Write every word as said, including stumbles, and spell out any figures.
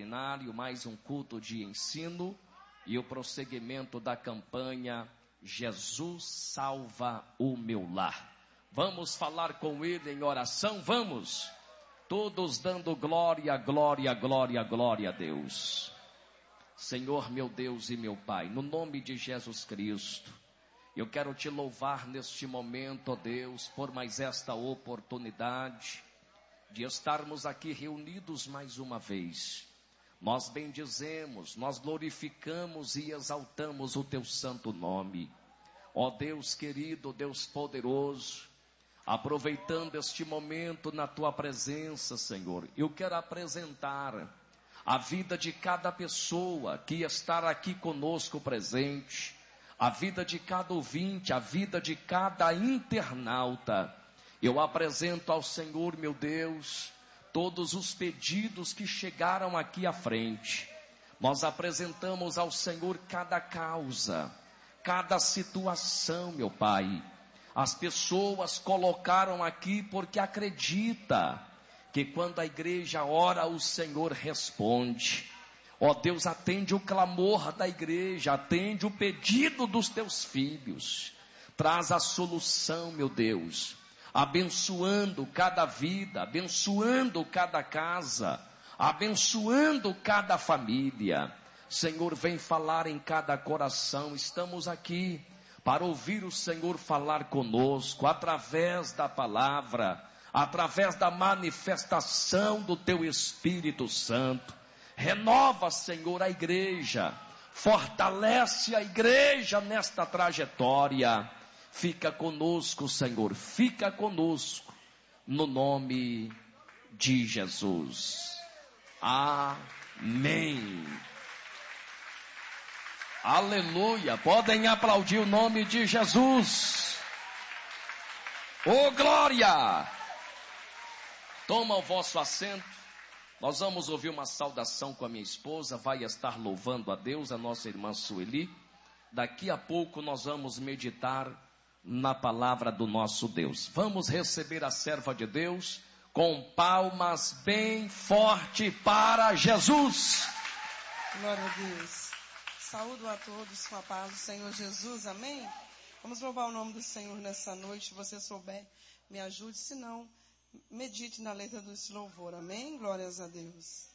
seminário, mais um culto de ensino e o prosseguimento da campanha Jesus Salva o Meu Lar. Vamos falar com Ele em oração? Vamos! Todos dando glória, glória, glória, glória a Deus. Senhor, meu Deus e meu Pai, no nome de Jesus Cristo, eu quero te louvar neste momento, ó Deus, por mais esta oportunidade de estarmos aqui reunidos mais uma vez. Nós bendizemos, nós glorificamos e exaltamos o teu santo nome. Ó Deus querido, Deus poderoso, aproveitando este momento na tua presença, Senhor, eu quero apresentar a vida de cada pessoa que está aqui conosco presente, a vida de cada ouvinte, a vida de cada internauta. Eu apresento ao Senhor, meu Deus, todos os pedidos que chegaram aqui à frente. Nós apresentamos ao Senhor cada causa, cada situação, meu Pai. As pessoas colocaram aqui porque acredita que quando a igreja ora, o Senhor responde. Ó Deus, atende o clamor da igreja, atende o pedido dos teus filhos. Traz a solução, meu Deus, abençoando cada vida, abençoando cada casa, abençoando cada família. Senhor, vem falar em cada coração. Estamos aqui para ouvir o Senhor falar conosco, através da palavra, através da manifestação do teu Espírito Santo. Renova, Senhor, a igreja, fortalece a igreja nesta trajetória. Fica conosco, Senhor, fica conosco, no nome de Jesus. Amém. Aleluia. Podem aplaudir o nome de Jesus. Ô glória! Toma o vosso assento. Nós vamos ouvir uma saudação com a minha esposa. Vai estar louvando a Deus, a nossa irmã Sueli. Daqui a pouco nós vamos meditar na palavra do nosso Deus. Vamos receber a serva de Deus com palmas bem forte para Jesus. Glória a Deus. Saúdo a todos com a paz do Senhor Jesus, amém? Vamos louvar o nome do Senhor nessa noite. Se você souber, me ajude, se não, medite na letra desse louvor, amém? Glórias a Deus.